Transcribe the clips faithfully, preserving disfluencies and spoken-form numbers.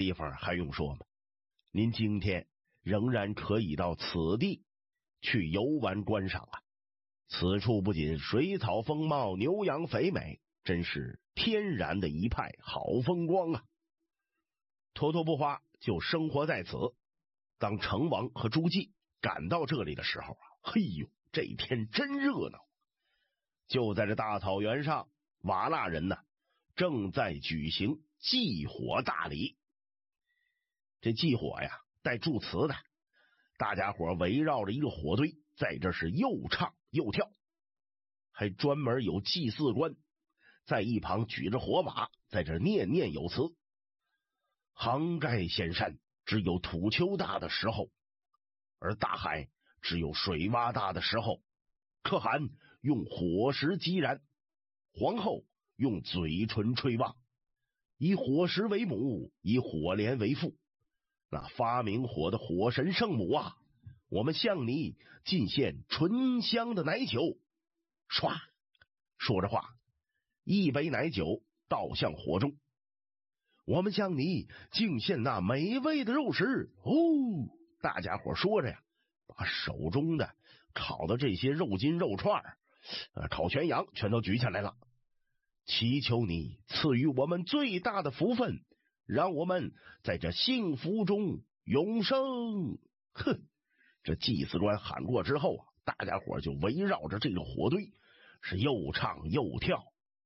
地方还用说吗？您今天仍然可以到此地去游玩观赏啊！此处不仅水草丰茂，牛羊肥美，真是天然的一派好风光啊！脱脱不花就生活在此。当成王和朱棣赶到这里的时候啊，嘿呦，这一天真热闹！就在这大草原上，瓦剌人呢正在举行祭火大礼。这祭火呀，带祝词的，大家伙围绕着一个火堆，在这是又唱又跳，还专门有祭祀官在一旁举着火把，在这念念有词。杭盖险山，只有土丘大的时候，而大海只有水洼大的时候。可汗用火石击燃，皇后用嘴唇吹旺，以火石为母，以火莲为父。那发明火的火神圣母啊，我们向你进献醇香的奶酒。唰，说着话，一杯奶酒倒向火中。我们向你敬献那美味的肉食。哦，大家伙说着呀，把手中的烤的这些肉筋肉串呃，烤全羊全都举起来了。祈求你赐予我们最大的福分，让我们在这幸福中永生。哼，这祭祀官喊过之后啊，大家伙就围绕着这个火堆是又唱又跳。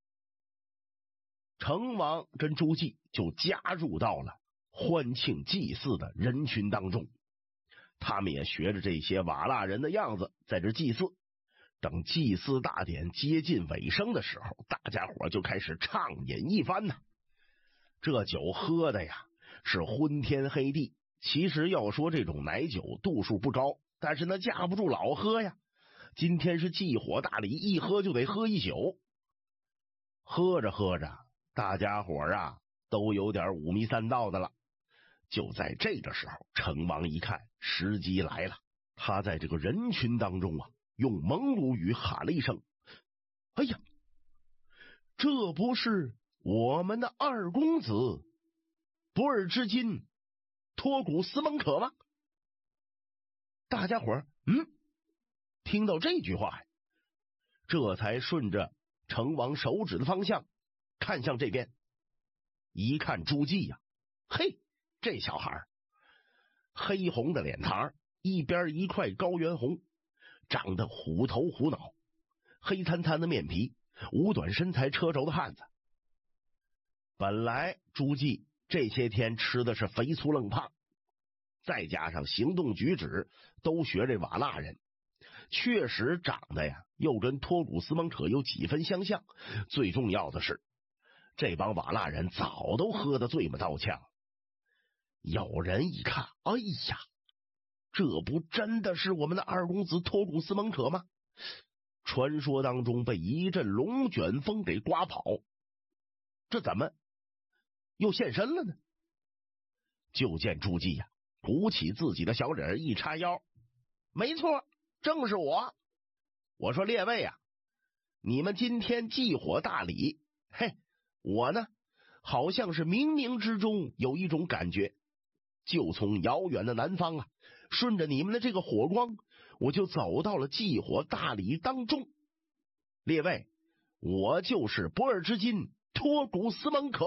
成王跟朱棣就加入到了欢庆祭祀的人群当中，他们也学着这些瓦剌人的样子在这祭祀。等祭祀大典接近尾声的时候，大家伙就开始畅饮一番呢。这酒喝的呀是昏天黑地，其实要说这种奶酒度数不高，但是那架不住老喝呀。今天是祭火大礼，一喝就得喝一宿。喝着喝着，大家伙啊都有点五迷三道的了。就在这个时候，成王一看时机来了，他在这个人群当中啊用蒙古语喊了一声：哎呀，这不是我们的二公子博尔之金托古斯蒙可吗？大家伙儿嗯听到这句话，这才顺着成王手指的方向看向这边。一看朱棣呀、啊，嘿，这小孩黑红的脸膛，一边一块高原红，长得虎头虎脑，黑灿灿的面皮，五短身材车轴的汉子。本来朱棣这些天吃的是肥粗愣胖，再加上行动举止都学这瓦剌人，确实长得呀又跟托古斯蒙可有几分相像。最重要的是，这帮瓦剌人早都喝得醉马刀枪。有人一看，哎呀，这不真的是我们的二公子托古斯蒙可吗？传说当中被一阵龙卷风给刮跑，这怎么又现身了呢？就见朱棣呀、啊、鼓起自己的小脸一叉腰，没错，正是我。我说列位啊，你们今天祭火大礼，嘿，我呢好像是冥冥之中有一种感觉，就从遥远的南方啊，顺着你们的这个火光，我就走到了祭火大礼当中。列位，我就是博尔之金托古斯蒙可。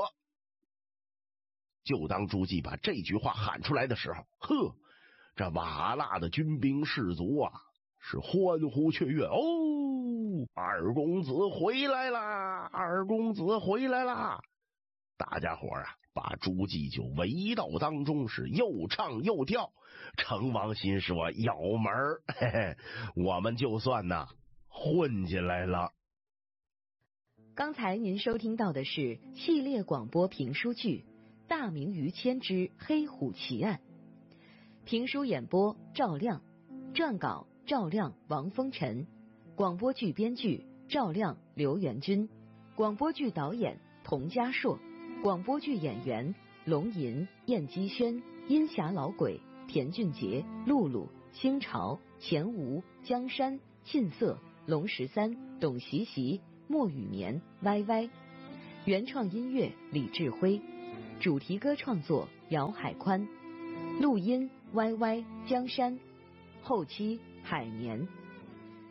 就当朱棣把这句话喊出来的时候，呵，这瓦剌的军兵士卒啊是欢呼雀跃。哦，二公子回来啦，二公子回来啦！大家伙啊把朱棣就围到当中，是又唱又跳。成王心说有门儿，嘿嘿，我们就算呐混进来了。 刚才您收听到的是系列广播评书剧《大明于谦之黑虎奇案》，评书演播赵亮，撰稿赵亮、王风尘，广播剧编剧赵亮、刘元军，广播剧导演童家硕，广播剧演员龙吟、燕姬轩、阴霞老鬼、田俊杰、露露、星潮、钱吴、江山、信色、龙十三、董习习、莫雨眠、歪歪。原创音乐李志辉， 主题歌创作姚海宽，录音 Y Y 江山，后期海年。